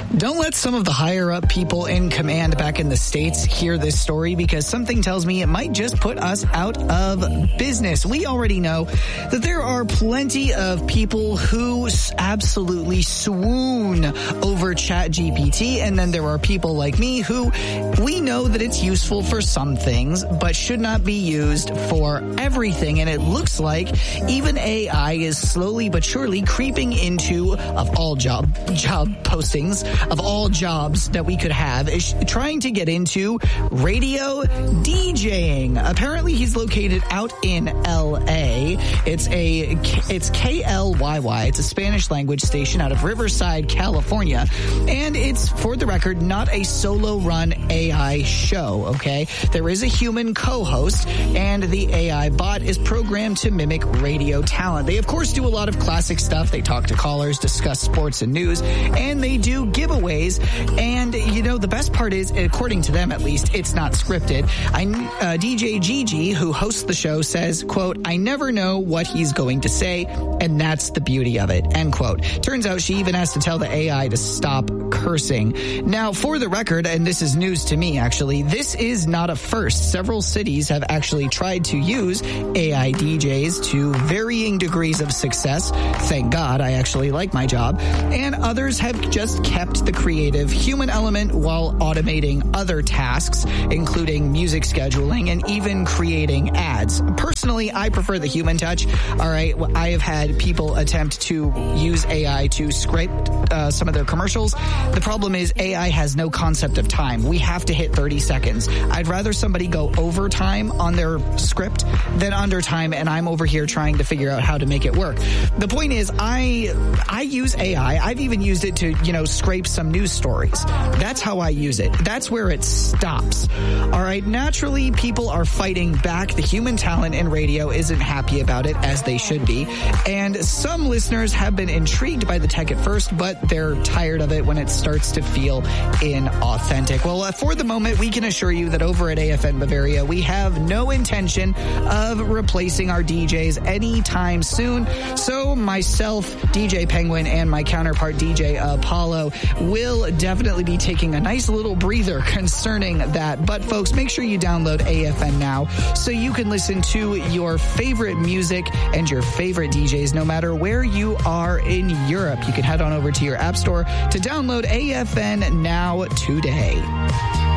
Don't let some of the higher up people in command back in the States hear this story, because something tells me it might just put us out of business. We already know that there are plenty of people who absolutely swoon over ChatGPT, and then there are people like me who we know that it's useful for some things, but should not be used for everything. And it looks like even AI is slowly but surely creeping into, of all job postings, of all jobs that we could have, is trying to get into radio DJing. Apparently he's located out in LA. It's KLYY. It's a Spanish language station out of Riverside, California. And it's, for the record, not a solo run AI show, okay? There is a human co-host, and the AI bot is programmed to mimic radio talent. They, of course, do a lot of classic stuff. They talk to callers, discuss sports and news, and they do giveaways. And, you know, the best part is, according to them at least, it's not scripted. DJ Gigi, who hosts the show, says, quote, "I never know what he's going to say, and that's the beauty of it," end quote. Turns out she even has to tell the AI to stop cursing. Now, for the record, and this is news to me actually, this is not a first. Several cities have actually tried to use AI DJs to varying degrees of success. Thank God, I actually like my job. And others have just kept the creative human element while automating other tasks, including music scheduling and even creating ads. Personally, I prefer the human touch. All right, I have had people attempt to use AI to scrape some of their commercials. The problem is AI has no concept of time. We have to hit 30 seconds. I'd rather somebody go overtime on their script than under time, and I'm over here trying to figure out how to make it work. The point is, I use AI. I've even used it to, scrape some news stories. That's how I use it. That's where it stops. All right, naturally, people are fighting back. The human talent in radio isn't happy about it, as they should be. And some listeners have been intrigued by the tech at first, but they're tired of it when it starts to feel inauthentic. Well, for the moment, we can assure you that over at AFN Bavaria, we have no intention of replacing our DJs anytime soon. So myself, DJ Penguin, and my counterpart, DJ Apollo, will definitely be taking a nice little breather concerning that. But folks, make sure you download AFN now so you can listen to your favorite music and your favorite DJs no matter where you are in Europe. You can head on over to your app store to download AFN now today.